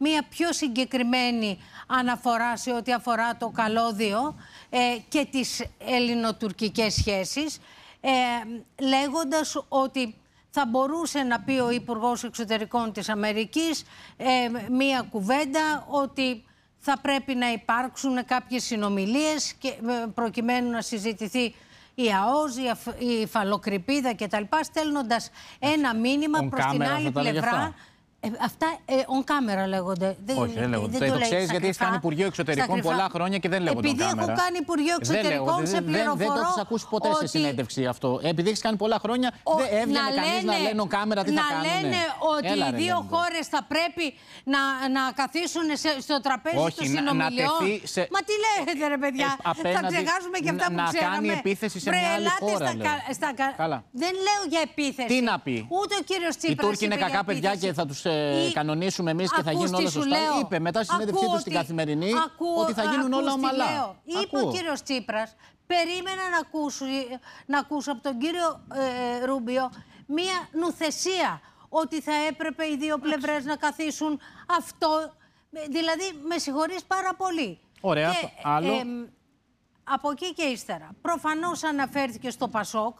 μία πιο συγκεκριμένη αναφορά σε ό,τι αφορά το καλώδιο και τις ελληνοτουρκικές σχέσεις, λέγοντας ότι θα μπορούσε να πει ο Υπουργός Εξωτερικών της Αμερικής μία κουβέντα ότι θα πρέπει να υπάρξουν κάποιες συνομιλίες και, προκειμένου να συζητηθεί η ΑΟΣ, η υφαλοκρηπίδα κτλ. Στέλνοντας ένα μήνυμα προς την άλλη πλευρά. Αυτά on camera λέγονται. Όχι, δεν λέγονται. Το ξέρεις γιατί έχεις κάνει Υπουργείο Εξωτερικών πολλά χρόνια και δεν λέγονται on camera. Επειδή έχω κάνει Υπουργείο Εξωτερικών, σε πληροφορώ. Δεν το έχεις ακούσει ποτέ σε συνέντευξη αυτό. Επειδή έχεις κάνει πολλά χρόνια, δεν έβγαινε κανείς να λένε on camera τι θα κάνουνε. Να λένε ότι οι δύο χώρες θα πρέπει να καθίσουν στο τραπέζι των συνομιλιών. Μα τι λέτε, ρε παιδιά, θα ξεχάσουμε και αυτά που ξέραμε. Να κάνει επίθεση σε μια άλλη χώρα. Δεν λέω για επίθεση. Τι να πει. Ούτε ο κύριος Τσίπρας. Οι Τούρκοι είναι κακά παιδιά και θα τους κανονίσουμε εμείς και θα γίνουν όλα σωστά. Είπε μετά στη συνέντευξή του στην Καθημερινή ότι θα γίνουν όλα ομαλά. Είπε ο κύριος Τσίπρας, περίμενα να ακούσω από τον κύριο Ρούμπιο μία νουθεσία ότι θα έπρεπε οι δύο πλευρές να καθίσουν αυτό. Δηλαδή, με συγχωρείς πάρα πολύ. Ωραία, άλλο. Από εκεί και ύστερα, προφανώς αναφέρθηκε στο Πασόκ,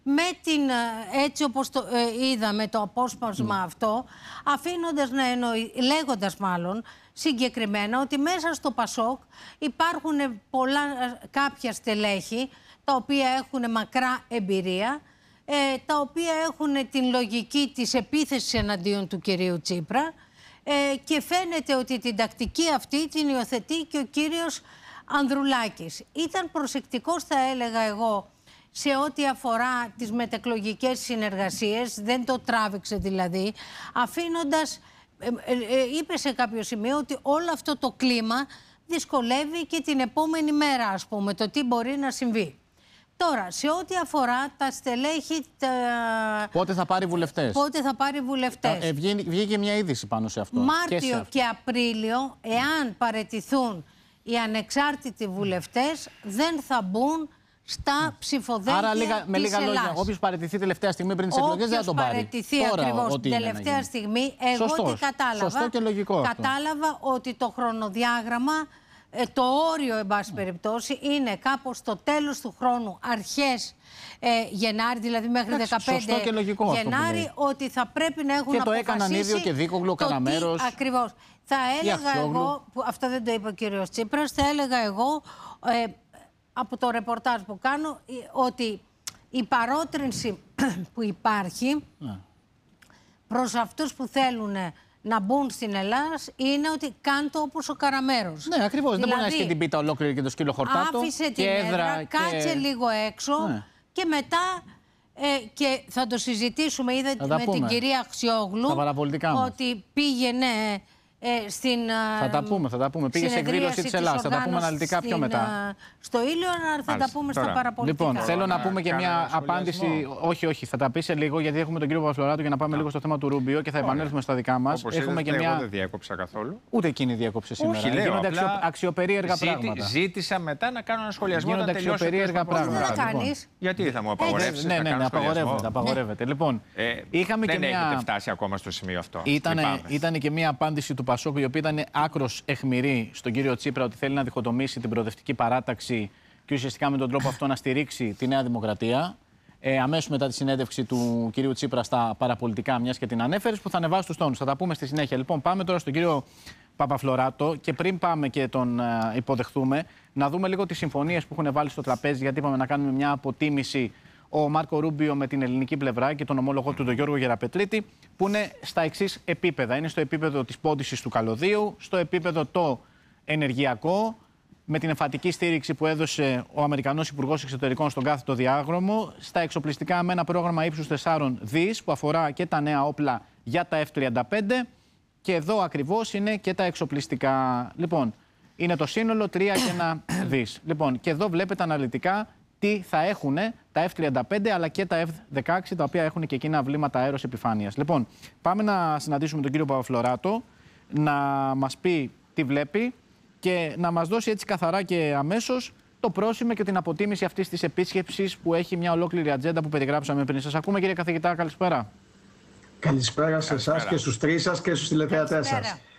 έτσι όπως το είδαμε το απόσπασμα αυτό, αφήνοντας να εννοεί, λέγοντας μάλλον συγκεκριμένα ότι μέσα στο Πασόκ υπάρχουν κάποια στελέχη τα οποία έχουν μακρά εμπειρία, τα οποία έχουν την λογική της επίθεσης εναντίον του κυρίου Τσίπρα και φαίνεται ότι την τακτική αυτή την υιοθετεί και ο κύριος Ανδρουλάκης. Ήταν προσεκτικός, θα έλεγα εγώ, σε ό,τι αφορά τις μετεκλογικές συνεργασίες, δεν το τράβηξε δηλαδή, αφήνοντας, είπε σε κάποιο σημείο ότι όλο αυτό το κλίμα δυσκολεύει και την επόμενη μέρα, ας πούμε, το τι μπορεί να συμβεί. Τώρα, σε ό,τι αφορά τα στελέχη... Πότε θα πάρει βουλευτές. Πότε θα πάρει βουλευτές. Βγήκε μια είδηση πάνω σε αυτό. Μάρτιο και Απρίλιο, εάν παραιτηθούν οι ανεξάρτητοι βουλευτές, δεν θα μπουν στα ψηφοδέλτια με λίγα λόγια, όποιος παραιτηθεί τελευταία στιγμή πριν τις εκλογές δεν θα τον πάρει. Όποιος παραιτηθεί ακριβώς την τελευταία στιγμή, εγώ τι κατάλαβα. Σωστό και λογικό κατάλαβα ότι το χρονοδιάγραμμα, το όριο, εν πάση περιπτώσει, είναι κάπως στο τέλος του χρόνου, αρχές Γενάρη, δηλαδή μέχρι 15 Γενάρη, ότι θα πρέπει να έχουν αποφασίσει. Και το έκαναν ίδιο και Δίκογλου, Καναμέρος. Ακριβώς. Θα έλεγα εγώ, αυτό δεν το είπε ο κύριος Τσίπρας, θα έλεγα εγώ, από το ρεπορτάζ που κάνω, ότι η παρότρινση που υπάρχει προς αυτούς που θέλουν να μπουν στην Ελλάδα είναι ότι κάντε όπως ο Καραμέρος. Ναι, ακριβώς. Δηλαδή, δεν μπορεί να έχει την πίτα ολόκληρη και το σκύλο χορτάτο. Άφησε την έδρα, κάτσε λίγο έξω και μετά, και θα το συζητήσουμε, είδατε με την κυρία Αξιόγλου, ότι πήγαινε θα τα πούμε. Πήγε σε εκδήλωση της Ελλάδας. Θα τα πούμε αναλυτικά πιο μετά. Στο Ήλιον, θα τα πούμε στα παραπολιτικά. Λοιπόν, θέλω να πούμε και μια απάντηση. Όχι, θα τα πει σε λίγο, γιατί έχουμε τον κύριο Παπαφλωράτο για να πάμε λίγο στο θέμα του Ρούμπιο και θα επανέλθουμε στα δικά μας. Εγώ δεν διέκοψα καθόλου. Ούτε εκείνη διέκοψε σήμερα. Γίνονται αξιοπερίεργα πράγματα. Ζήτησα μετά να κάνω ένα σχολιασμό. Γίνονται αξιοπερίεργα πράγματα. Γιατί θα μου απαγορεύσει? Ναι, απαγορεύεται. Λοιπόν, είχαμε και μια. Δεν έχετε φτάσει ακόμα στο σημείο αυτό. Ήταν και μια απάντηση του Πασόκ, η οποία ήταν άκρος αιχμηρή στον κύριο Τσίπρα, ότι θέλει να διχοτομήσει την προοδευτική παράταξη και ουσιαστικά με τον τρόπο αυτό να στηρίξει τη Νέα Δημοκρατία. Αμέσως μετά τη συνέντευξη του κυρίου Τσίπρα στα παραπολιτικά, μιας και την ανέφερες, που θα ανεβάσει τους τόνους. Θα τα πούμε στη συνέχεια. Λοιπόν, πάμε τώρα στον κύριο Παπαφλωράτο και πριν πάμε και τον υποδεχθούμε, να δούμε λίγο τις συμφωνίες που έχουν βάλει στο τραπέζι, γιατί είπαμε να κάνουμε μια αποτίμηση ο Μάρκο Ρούμπιο με την ελληνική πλευρά και τον ομόλογο του, τον Γιώργο Γεραπετρίτη, που είναι στα εξής επίπεδα. Είναι στο επίπεδο της πώντησης του καλωδίου, στο επίπεδο το ενεργειακό, με την εμφατική στήριξη που έδωσε ο Αμερικανός Υπουργός Εξωτερικών στον κάθετο διάγραμμο, στα εξοπλιστικά με ένα πρόγραμμα ύψους 4 δις που αφορά και τα νέα όπλα για τα F-35, και εδώ ακριβώς είναι και τα εξοπλιστικά. Λοιπόν, είναι το σύνολο 3,1 δις. Λοιπόν, και εδώ βλέπετε αναλυτικά τι θα έχουν τα F-35 αλλά και τα F-16, τα οποία έχουν και εκείνα βλήματα αέρος επιφάνειας. Λοιπόν, πάμε να συναντήσουμε τον κύριο Παπαφλωράτο, να μας πει τι βλέπει και να μας δώσει έτσι καθαρά και αμέσως το πρόσημο και την αποτίμηση αυτής της επίσκεψης που έχει μια ολόκληρη ατζέντα που περιγράψαμε πριν. Σας ακούμε, κύριε καθηγητά, καλησπέρα. Καλησπέρα σε εσάς και στους τρεις σας και στους τηλεθεατές σας.